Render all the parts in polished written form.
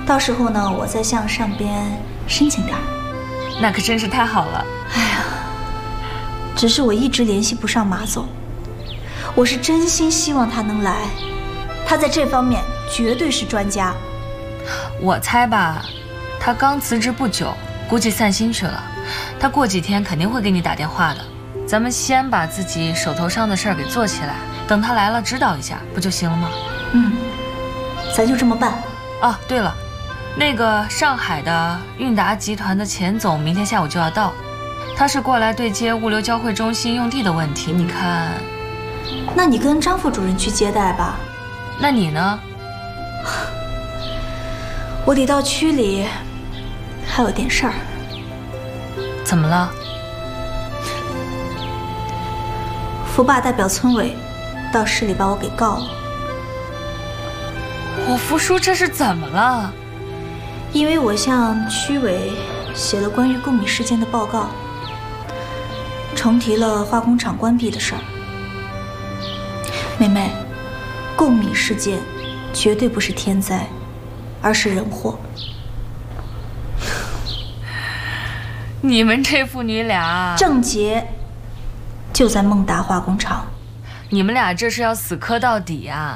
到时候呢，我再向上边申请点儿。 那可真是太好了。 哎呀，只是我一直联系不上马总，我是真心希望他能来，他在这方面绝对是专家。 我猜吧，他刚辞职不久，估计散心去了。他过几天肯定会给你打电话的。咱们先把自己手头上的事儿给做起来，等他来了指导一下，不就行了吗？ 咱就这么办。 哦，对了，那个上海的韵达集团的钱总明天下午就要到，他是过来对接物流交汇中心用地的问题。你看， 那你跟张副主任去接待吧。 那你呢？ 我得到区里，还有点事儿。 怎么了？ 福霸代表村委到市里把我给告了。 我福叔这是怎么了？ 因为我向区委写了关于贡米事件的报告，重提了化工厂关闭的事儿。妹妹，贡米事件绝对不是天灾，而是人祸。 你们这父女俩， 郑捷就在孟达化工厂， 你们俩这是要死磕到底呀！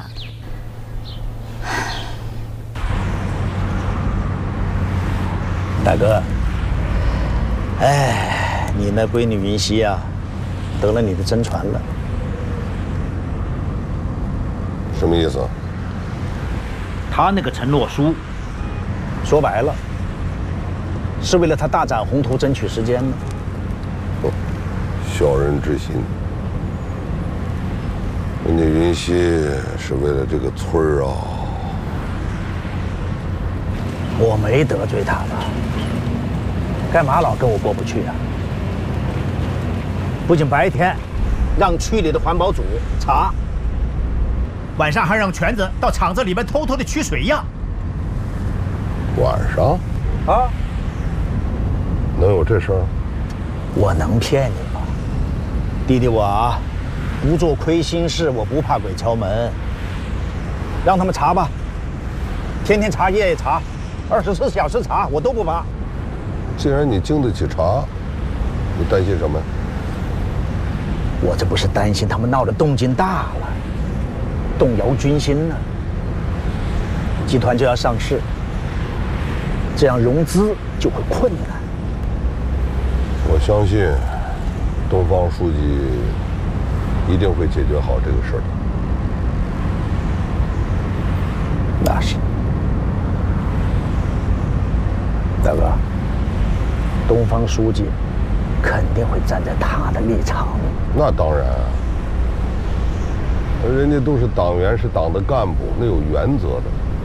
大哥，哎，你那闺女云溪啊，得了你的真传了。 什么意思？ 他那个承诺书，说白了，是为了他大展宏图争取时间呢。 哦，小人之心。人家云溪是为了这个村儿啊。 我没得罪他吧？干嘛老跟我过不去啊？不仅白天让区里的环保组查，晚上还让全子到厂子里面偷偷的取水样。 晚上？ 啊？ 能有这事儿？ 我能骗你吗？弟弟我啊，不做亏心事，我不怕鬼敲门。让他们查吧，天天查，夜夜查，24小时查，我都不怕。 既然你经得起查，你担心什么？ 我这不是担心他们闹得动静大了，动摇军心呢。集团就要上市，这样融资就会困难。 我相信东方书记一定会解决好这个事儿的。 那是，大哥，东方书记肯定会站在他的立场。 那当然，人家都是党员，是党的干部，那有原则的。